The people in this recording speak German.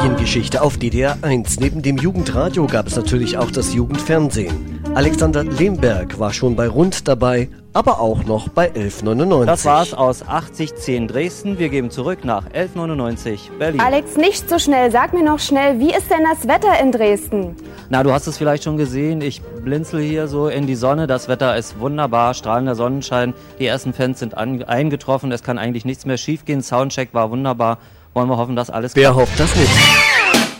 Mediengeschichte auf DDR 1. Neben dem Jugendradio gab es natürlich auch das Jugendfernsehen. Alexander Lemberg war schon bei Rund dabei, aber auch noch bei 1199. Das war's aus 8010 Dresden. Wir geben zurück nach 1199 Berlin. Alex, nicht so schnell. Sag mir noch schnell, wie ist denn das Wetter in Dresden? Na, du hast es vielleicht schon gesehen. Ich blinzel hier so in die Sonne. Das Wetter ist wunderbar, strahlender Sonnenschein. Die ersten Fans sind eingetroffen. Es kann eigentlich nichts mehr schiefgehen. Soundcheck war wunderbar. Wollen wir hoffen, dass alles Wer hofft das nicht?